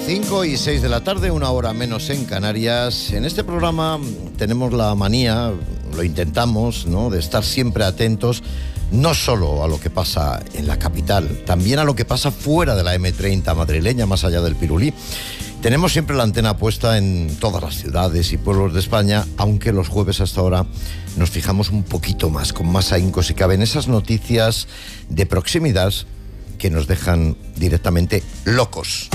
5:06 de la tarde, 1 hora menos en Canarias. En este programa tenemos la manía, lo intentamos, ¿no?, de estar siempre atentos, no solo a lo que pasa en la capital, también a lo que pasa fuera de la M30 madrileña, más allá del Pirulí. Tenemos siempre la antena puesta en todas las ciudades y pueblos de España, aunque los jueves hasta ahora nos fijamos un poquito más, con más ahínco si cabe, en esas noticias de proximidad que nos dejan directamente locos.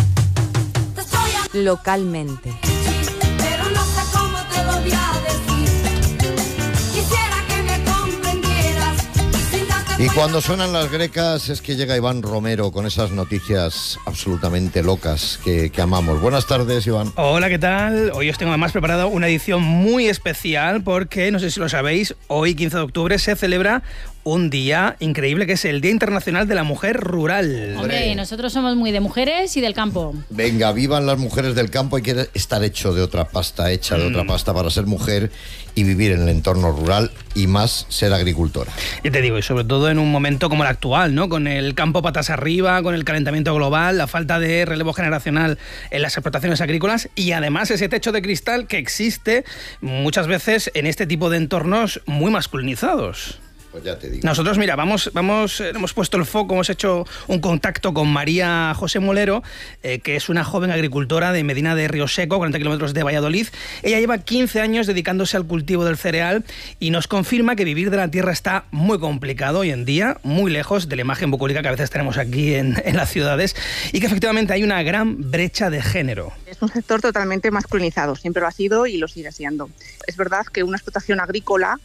Localmente. Pero no sé cómo te lo voy a decir. Quisiera que me comprendieras. Y cuando suenan las grecas es que llega Iván Romero con esas noticias absolutamente locas que amamos. Buenas tardes, Iván. Hola, ¿qué tal? Hoy os tengo además preparado una edición muy especial porque, no sé si lo sabéis, hoy 15 de octubre se celebra un día increíble que es el Día Internacional de la Mujer Rural. Hombre, nosotros somos muy de mujeres y del campo. Venga, vivan las mujeres del campo. Hay que estar hecha de otra pasta para ser mujer y vivir en el entorno rural y más ser agricultora. Ya te digo, y sobre todo en un momento como el actual, ¿no? Con el campo patas arriba, con el calentamiento global, la falta de relevo generacional en las explotaciones agrícolas y además ese techo de cristal que existe muchas veces en este tipo de entornos muy masculinizados. Pues ya te digo. Nosotros, mira, hemos puesto el foco, hemos hecho un contacto con María José Molero, que es una joven agricultora de Medina de Río Seco, 40 kilómetros de Valladolid. Ella lleva 15 años dedicándose al cultivo del cereal y nos confirma que vivir de la tierra está muy complicado hoy en día, muy lejos de la imagen bucólica que a veces tenemos aquí en las ciudades, y que efectivamente hay una gran brecha de género. Es un sector totalmente masculinizado, siempre lo ha sido y lo sigue siendo. Es verdad que una explotación agrícola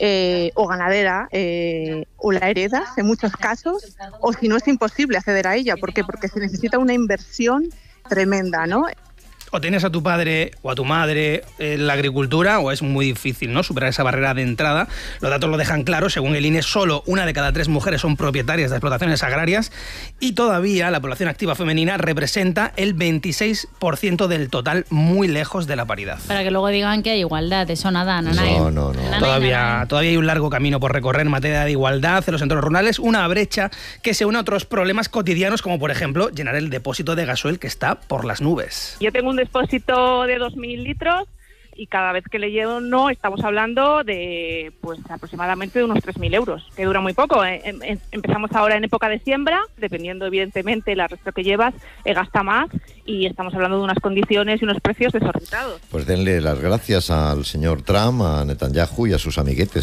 o ganadera o la heredas en muchos casos, o si no es imposible acceder a ella. ¿Por qué? Porque se necesita una inversión tremenda, ¿no? O tienes a tu padre o a tu madre en la agricultura o es muy difícil, ¿no?, superar esa barrera de entrada. Los datos lo dejan claro. Según el INE, solo 1 de cada 3 mujeres son propietarias de explotaciones agrarias y todavía la población activa femenina representa el 26% del total, muy lejos de la paridad. Para que luego digan que hay igualdad, eso nada, no. Todavía hay un largo camino por recorrer en materia de igualdad en los entornos rurales, una brecha que se une a otros problemas cotidianos como, por ejemplo, llenar el depósito de gasoil que está por las nubes. Yo tengo un depósito de 2.000 litros y cada vez que le lleno estamos hablando de pues aproximadamente de unos 3.000 euros, que dura muy poco. Empezamos ahora en época de siembra, dependiendo evidentemente la resto que llevas, gasta más y estamos hablando de unas condiciones y unos precios desorbitados. Pues denle las gracias al señor Trump, a Netanyahu y a sus amiguetes,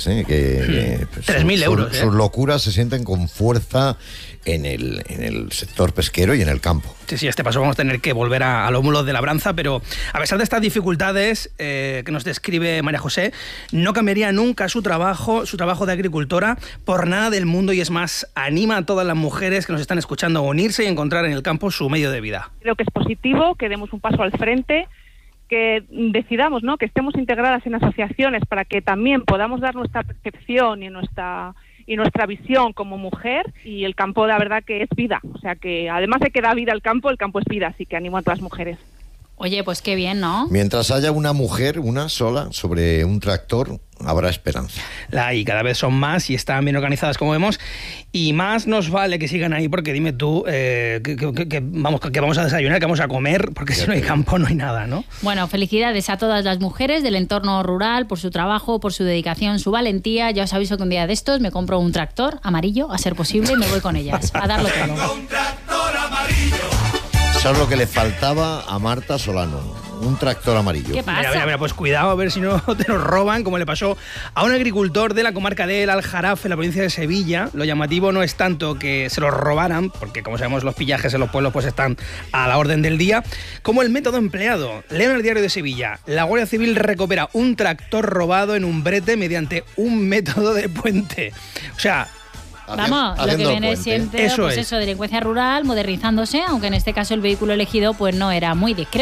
que 3.000 euros. Sus locuras se sienten con fuerza en el sector pesquero y en el campo. Sí, este paso vamos a tener que volver a los mulos de labranza, pero a pesar de estas dificultades que nos describe María José, no cambiaría nunca su trabajo de agricultora por nada del mundo, y es más, anima a todas las mujeres que nos están escuchando a unirse y encontrar en el campo su medio de vida. Creo que es positivo que demos un paso al frente, que decidamos, ¿no?, que estemos integradas en asociaciones para que también podamos dar nuestra percepción y nuestra visión como mujer, y el campo la verdad que es vida, o sea que además de que da vida al campo, el campo es vida, así que animo a todas las mujeres. Oye, pues qué bien, ¿no? Mientras haya una mujer, una sola, sobre un tractor, habrá esperanza. Y cada vez son más y están bien organizadas, como vemos, y más nos vale que sigan ahí, porque dime tú que vamos a desayunar, que vamos a comer, porque si no hay campo no hay nada, ¿no? Bueno, felicidades a todas las mujeres del entorno rural por su trabajo, por su dedicación, su valentía. Ya os aviso que un día de estos me compro un tractor amarillo, a ser posible, y me voy con ellas a darlo todo. Un tractor amarillo. Eso es lo que le faltaba a Marta Solano, un tractor amarillo. ¿Qué pasa? Mira, pues cuidado a ver si no te lo roban, como le pasó a un agricultor de la comarca del Aljarafe, en la provincia de Sevilla. Lo llamativo no es tanto que se los robaran, porque como sabemos los pillajes en los pueblos pues están a la orden del día, como el método empleado. Leo en el Diario de Sevilla: la Guardia Civil recupera un tractor robado en un brete mediante un método de puente. O sea, vamos, lo que viene siendo delincuencia rural modernizándose, aunque en este caso el vehículo elegido pues no era muy discreto.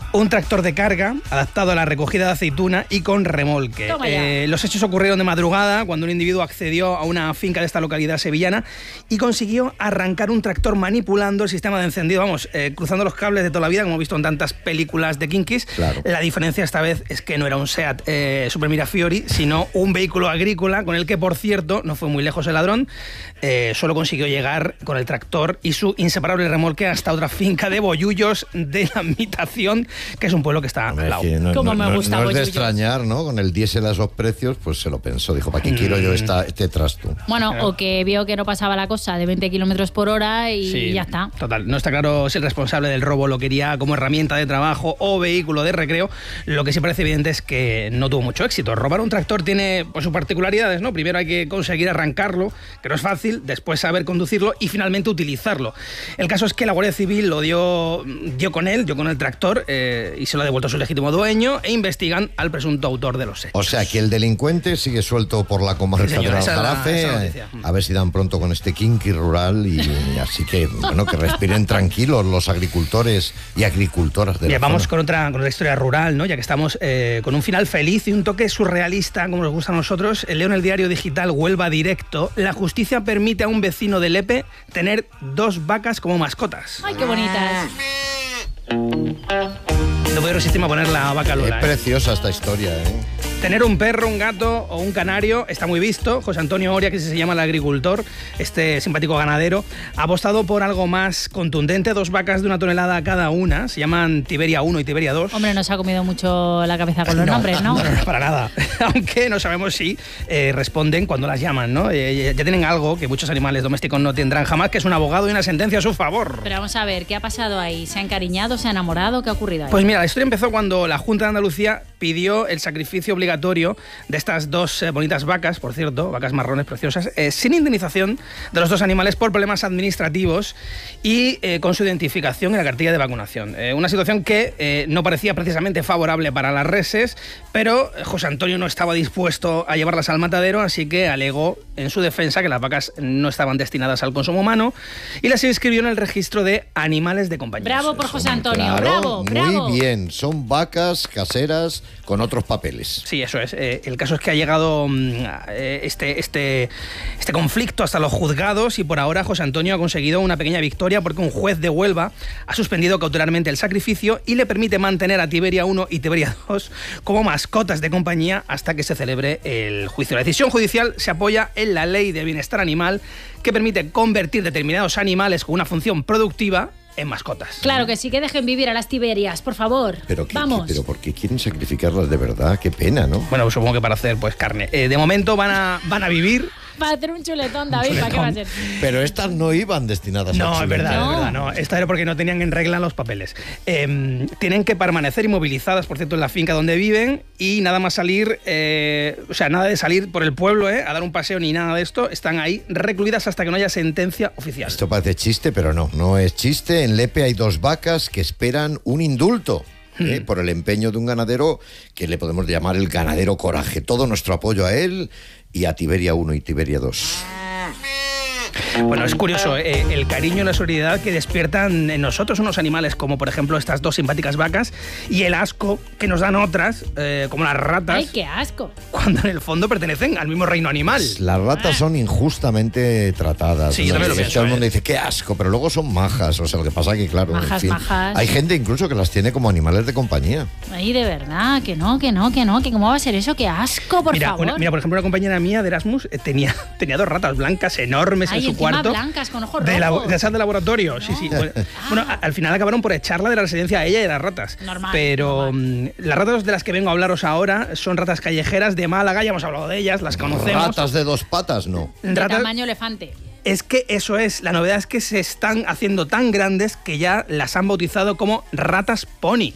un tractor de carga adaptado a la recogida de aceituna y con remolque. Toma ya. Los hechos ocurrieron de madrugada cuando un individuo accedió a una finca de esta localidad sevillana y consiguió arrancar un tractor manipulando el sistema de encendido, cruzando los cables de toda la vida, como hemos visto en tantas películas de Kinkis. Claro. La diferencia esta vez es que no era un Seat Super Mirafiori, sino un vehículo agrícola con el que, por cierto, no fue muy lejos el ladrón. Solo consiguió llegar con el tractor y su inseparable remolque hasta otra finca de Bollullos de la Mitación, que es un pueblo que está al lado. Cómo me gusta no es de Bollullos. extrañar, ¿no? Con el diésel a esos precios, pues se lo pensó. Dijo, ¿para qué quiero yo este trasto? Bueno, o que vio que no pasaba la cosa de 20 kilómetros por hora y Sí, ya está. Total, no está claro si el responsable del robo lo quería como herramienta de trabajo o vehículo de recreo. Lo que sí parece evidente es que no tuvo mucho éxito. Robar un tractor tiene pues, sus particularidades, ¿no? Primero hay que conseguir arrancarlo, que no es fácil, después saber conducirlo y finalmente utilizarlo. El caso es que la Guardia Civil lo dio con el tractor, y se lo ha devuelto a su legítimo dueño e investigan al presunto autor de los hechos. O sea, que el delincuente sigue suelto por la comarca Sí, señor, del esa es la Aljarafe. noticia. A ver si dan pronto con este kinky rural y así que, bueno, que respiren tranquilos los agricultores y agricultoras de la Bien, vamos zona. con otra historia rural, ¿no? Ya que estamos con un final feliz y un toque surrealista, como nos gusta a nosotros. Leo en el diario digital Huelva Directo: la justicia permite a un vecino de Lepe tener 2 vacas como mascotas. ¡Ay, qué bonitas! No puedo resistirme a poner la vaca Es Lola. ¿eh? preciosa esta historia, ¿eh? Tener un perro, un gato o un canario está muy visto. José Antonio Oria, que se llama el agricultor, este simpático ganadero, ha apostado por algo más contundente: 2 vacas de 1 tonelada cada una. Se llaman Tiberia 1 y Tiberia 2. Hombre, nos ha comido mucho la cabeza con los nombres, ¿no? No, para nada. Aunque no sabemos si responden cuando las llaman, ¿no? Ya tienen algo que muchos animales domésticos no tendrán jamás, que es un abogado y una sentencia a su favor. Pero vamos a ver, ¿qué ha pasado ahí? ¿Se ha encariñado? ¿Se ha enamorado? ¿Qué ha ocurrido ahí? Pues mira, la historia empezó cuando la Junta de Andalucía pidió el sacrificio obligatorio de estas 2 bonitas vacas, por cierto, vacas marrones preciosas, sin indemnización de los 2 animales por problemas administrativos y con su identificación en la cartilla de vacunación. Una situación que no parecía precisamente favorable para las reses, pero José Antonio no estaba dispuesto a llevarlas al matadero, así que alegó en su defensa que las vacas no estaban destinadas al consumo humano y las inscribió en el registro de animales de compañía. Bravo por José Antonio, Claro, bravo, bravo. muy bien. Son vacas caseras con otros papeles. Sí, eso es. El caso es que ha llegado este conflicto hasta los juzgados y por ahora José Antonio ha conseguido una pequeña victoria porque un juez de Huelva ha suspendido cautelarmente el sacrificio y le permite mantener a Tiberia 1 y Tiberia 2 como mascotas de compañía hasta que se celebre el juicio. La decisión judicial se apoya en la Ley de Bienestar Animal, que permite convertir determinados animales con una función productiva en mascotas. Claro que sí, que dejen vivir a las Tiberias, por favor. Vamos. Pero ¿por qué quieren sacrificarlas de verdad? Qué pena, ¿no? Bueno, supongo que para hacer pues carne. De momento van a vivir. Para hacer un chuletón, David, ¿para qué va a ser? Pero estas no iban destinadas a No, es chuletas. verdad, No. es verdad, no. Esta era porque no tenían en regla los papeles. Tienen que permanecer inmovilizadas, por cierto, en la finca donde viven y nada más salir, nada de salir por el pueblo, a dar un paseo ni nada de esto. Están ahí recluidas hasta que no haya sentencia oficial. Esto parece chiste, pero no es chiste. En Lepe hay 2 vacas que esperan un indulto. Por el empeño de un ganadero que le podemos llamar el ganadero Coraje. Todo nuestro apoyo a él y a Tiberia 1 y Tiberia 2. Bueno, es curioso el cariño y la solidaridad que despiertan en nosotros unos animales como por ejemplo estas 2 simpáticas vacas y el asco que nos dan otras, como las ratas, ¡Ay, qué asco! cuando en el fondo pertenecen al mismo reino animal. Las ratas son injustamente tratadas. Sí, yo también lo pienso, Todo el mundo dice, qué asco, pero luego son majas. O sea, lo que pasa es que, claro, Majas, majas. hay gente incluso que las tiene como animales de compañía. Ay, de verdad, que no, que cómo va a ser eso, qué asco, por favor. Mira, por ejemplo, una compañera mía de Erasmus tenía 2 ratas blancas enormes Ay, en su encima cuarto. blancas, con ojos de rojos. esas de laboratorio, sí. Bueno, al final acabaron por echarla de la residencia a ella y a las ratas. Normal, Pero normal. Las ratas de las que vengo a hablaros ahora son ratas callejeras de Málaga, ya hemos hablado de ellas, las conocemos. Ratas de 2 patas, no. De Ratas- tamaño elefante. Es que eso es, la novedad es que se están haciendo tan grandes que ya las han bautizado como ratas pony.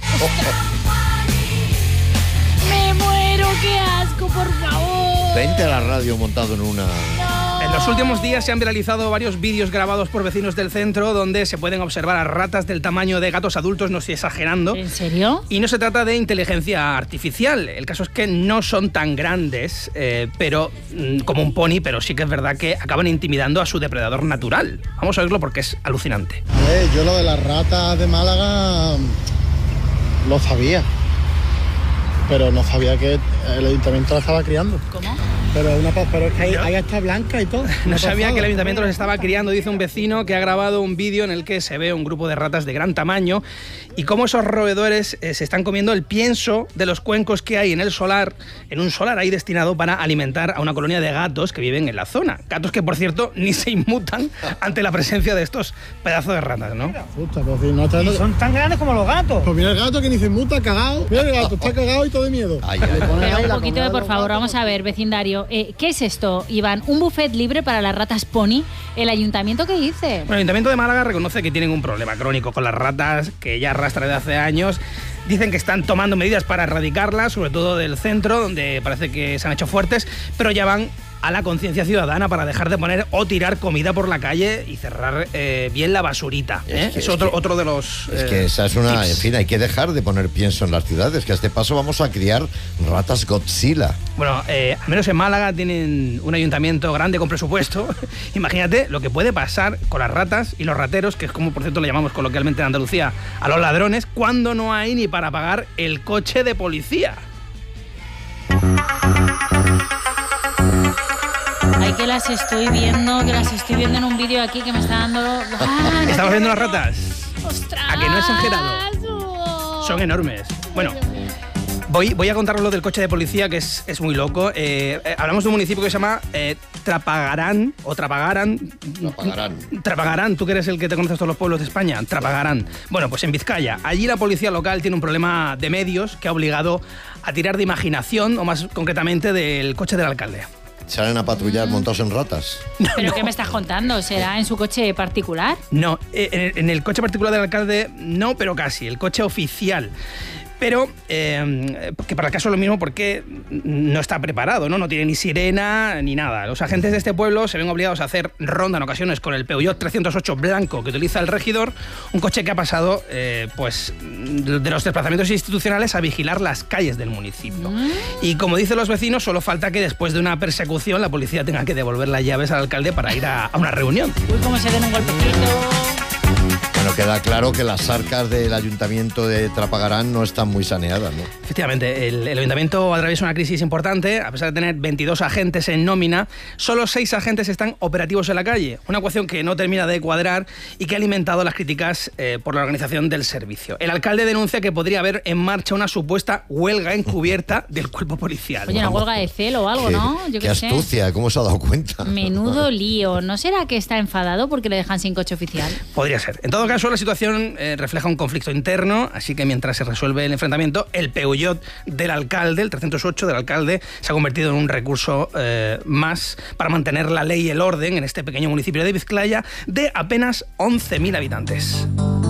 ¡Me muero, qué asco, por favor! Vente a la radio montado en una... En los últimos días se han viralizado varios vídeos grabados por vecinos del centro donde se pueden observar a ratas del tamaño de gatos adultos, no estoy exagerando. ¿En serio? Y no se trata de inteligencia artificial. El caso es que no son tan grandes, pero como un pony, pero sí que es verdad que acaban intimidando a su depredador natural. Vamos a verlo porque es alucinante. Yo lo de las ratas de Málaga Lo sabía, pero no sabía que el ayuntamiento la estaba criando. ¿Cómo? Pero es que ahí está blanca y todo. No sabía que el ayuntamiento los estaba criando, dice un vecino que ha grabado un vídeo en el que se ve un grupo de ratas de gran tamaño y cómo esos roedores se están comiendo el pienso de los cuencos que hay en un solar ahí destinado para alimentar a una colonia de gatos que viven en la zona. Gatos que, por cierto, ni se inmutan ante la presencia de estos pedazos de ratas, ¿no? Y son tan grandes como los gatos. Pues mira el gato que ni se inmuta, cagado. Mira el gato, está cagado y todo de miedo. Pero un poquito de por favor, vamos a ver, vecindario. ¿Qué es esto, Iván? ¿Un buffet libre para las ratas pony? ¿El ayuntamiento qué dice? Bueno, el Ayuntamiento de Málaga reconoce que tienen un problema crónico con las ratas que ya arrastra desde hace años. Dicen que están tomando medidas para erradicarlas, sobre todo del centro, donde parece que se han hecho fuertes, pero ya van a la conciencia ciudadana para dejar de poner o tirar comida por la calle y cerrar bien la basurita. Es otro de los Es que esa es una... tips. En fin, hay que dejar de poner pienso en las ciudades, que a este paso vamos a criar ratas Godzilla. Bueno, al menos en Málaga tienen un ayuntamiento grande con presupuesto. Imagínate lo que puede pasar con las ratas y los rateros, que es como por cierto le llamamos coloquialmente en Andalucía a los ladrones, cuando no hay ni para pagar el coche de policía. Ay, que las estoy viendo en un vídeo aquí que me está dando... ¡Ah! ¿Estamos viendo las ratas? ¡Ostras! ¿A que no es exagerado? Son enormes. Bueno, voy a contaros lo del coche de policía, que es muy loco. Hablamos de un municipio que se llama Trapagarán. Trapagarán, tú que eres el que te conoces todos los pueblos de España. Trapagarán. Bueno, pues en Vizcaya. Allí la policía local tiene un problema de medios que ha obligado a tirar de imaginación, o más concretamente del coche del alcalde. ¿Salen a patrullar montados en ratas? ¿Pero No. qué me estás contando? ¿Será en su coche particular? No, en el coche particular del alcalde no, pero casi, el coche oficial. Pero, que para el caso es lo mismo porque no está preparado, ¿no? No tiene ni sirena ni nada. Los agentes de este pueblo se ven obligados a hacer ronda en ocasiones con el Peugeot 308 blanco que utiliza el regidor, un coche que ha pasado pues de los desplazamientos institucionales a vigilar las calles del municipio. Y como dicen los vecinos, solo falta que después de una persecución la policía tenga que devolver las llaves al alcalde para ir a una reunión. Uy, cómo se den un golpecito. Bueno, queda claro que las arcas del ayuntamiento de Trapagarán no están muy saneadas, ¿no? Efectivamente, el ayuntamiento atraviesa una crisis importante. A pesar de tener 22 agentes en nómina, solo 6 agentes están operativos en la calle. Una ecuación que no termina de cuadrar y que ha alimentado las críticas por la organización del servicio. El alcalde denuncia que podría haber en marcha una supuesta huelga encubierta del cuerpo policial. Oye, una huelga de celo o algo, ¿no? Yo qué qué sé. astucia, ¿cómo se ha dado cuenta? Menudo lío. ¿No será que está enfadado porque le dejan sin coche oficial? Podría ser. En todo caso, la situación refleja un conflicto interno, así que mientras se resuelve el enfrentamiento, el Peugeot del alcalde, el 308 del alcalde, se ha convertido en un recurso más para mantener la ley y el orden en este pequeño municipio de Vizcaya de apenas 11.000 habitantes.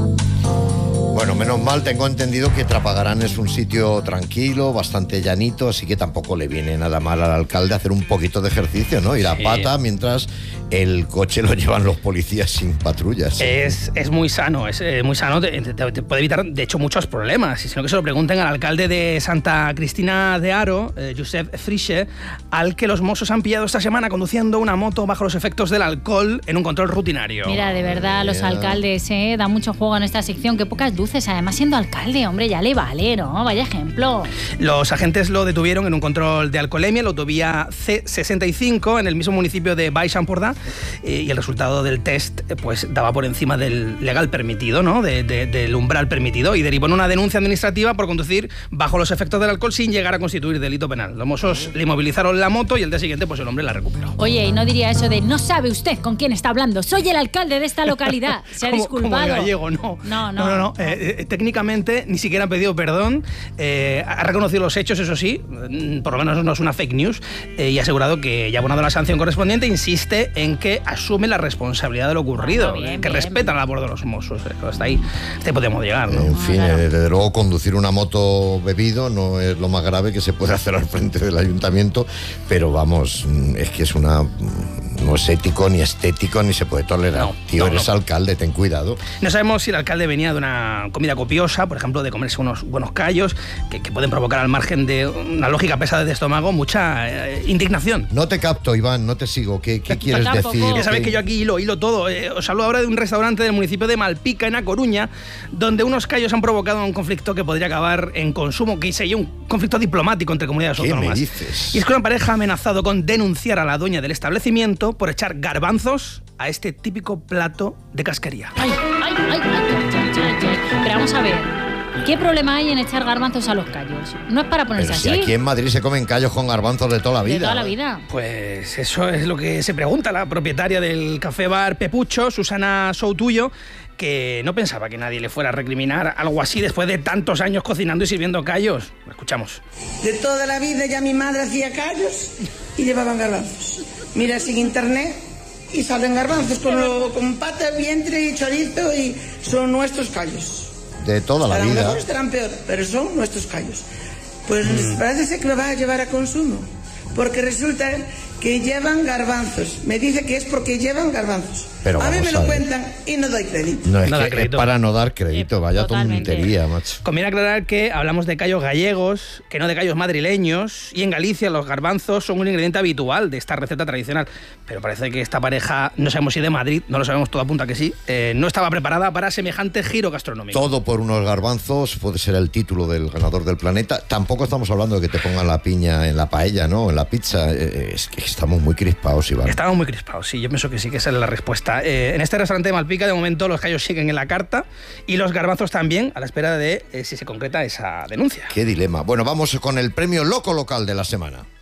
Bueno, menos mal, tengo entendido que Trapagarán es un sitio tranquilo, bastante llanito, así que tampoco le viene nada mal al alcalde hacer un poquito de ejercicio, ¿no? Ir a pata mientras el coche lo llevan los policías sin patrullas. Es muy sano, te puede evitar, de hecho, muchos problemas. Y sino que se lo pregunten al alcalde de Santa Cristina de Aro, Josep Friche, al que los mossos han pillado esta semana conduciendo una moto bajo los efectos del alcohol en un control rutinario. Mira, de verdad, los alcaldes dan mucho juego en esta sección. Qué pocas luces, además siendo alcalde, hombre, ya le vale, ¿no? Vaya ejemplo. Los agentes lo detuvieron en un control de alcoholemia en la autovía C65 en el mismo municipio de Baix Empordà, y el resultado del test pues daba por encima del legal permitido, ¿no? Del umbral permitido, y derivó en una denuncia administrativa por conducir bajo los efectos del alcohol sin llegar a constituir delito penal. Los mozos le inmovilizaron la moto y el día siguiente pues el hombre la recuperó. Oye, y no diría eso de no sabe usted con quién está hablando, soy el alcalde de esta localidad. Se ha disculpado. Como el gallego, no. Técnicamente ni siquiera ha pedido perdón, ha reconocido los hechos, eso sí, por lo menos no es una fake news, y ha asegurado que ya ha abonado la sanción correspondiente. Insiste en que asume la responsabilidad de lo ocurrido, que respeta la labor de los mozos. Hasta ahí podemos llegar, ¿no? En fin, desde luego conducir una moto bebido no es lo más grave que se puede hacer al frente del ayuntamiento, pero vamos, es que no es ético, ni estético, ni se puede tolerar. Eres alcalde, ten cuidado. No sabemos si el alcalde venía de una comida comida copiosa, por ejemplo, de comerse unos buenos callos, que pueden provocar al margen de una lógica pesada de estómago mucha indignación. No te capto, Iván, no te sigo. ¿Qué quieres decir? Ya sabéis que yo aquí hilo todo. Os hablo ahora de un restaurante del municipio de Malpica, en A Coruña, donde unos callos han provocado un conflicto que podría acabar en consumo, que sería un conflicto diplomático entre comunidades autónomas. ¿Qué me dices? Y es que una pareja ha amenazado con denunciar a la dueña del establecimiento por echar garbanzos a este típico plato de casquería. Ay. Pero vamos a ver, ¿qué problema hay en echar garbanzos a los callos? No es para ponerse Pero así. si aquí en Madrid se comen callos con garbanzos de toda la vida. De toda la vida. Pues eso es lo que se pregunta la propietaria del café bar Pepucho, Susana Soutuyo, que no pensaba que nadie le fuera a recriminar algo así después de tantos años cocinando y sirviendo callos. Escuchamos. De toda la vida ya mi madre hacía callos y llevaban garbanzos. Mira, sin internet y salen garbanzos con pata, vientre y chorizo y son nuestros callos. De toda la Estarán vida. mejor, estarán peor, pero son nuestros callos. Pues parece ser que lo vas a llevar a consumo, porque resulta que llevan garbanzos. Me dice que es porque llevan garbanzos. Pero a mí vamos me lo a ver. cuentan y no doy crédito. No, es No da que es crédito. para no dar crédito, vaya Totalmente. tontería, macho. Conviene aclarar que hablamos de callos gallegos, que no de callos madrileños, y en Galicia los garbanzos son un ingrediente habitual de esta receta tradicional. Pero parece que esta pareja, no sabemos si de Madrid, no lo sabemos, todo apunta que sí, no estaba preparada para semejante giro gastronómico. Todo por unos garbanzos puede ser el título del ganador del planeta. Tampoco estamos hablando de que te pongan la piña en la paella, ¿no? En la pizza. Es que estamos muy crispados, Iván. Estamos muy crispados, sí, yo pienso que sí, que esa es la respuesta. En este restaurante de Malpica, de momento, los callos siguen en la carta y los garbanzos también, a la espera de si se concreta esa denuncia. Qué dilema. Bueno, vamos con el premio Loco Local de la semana.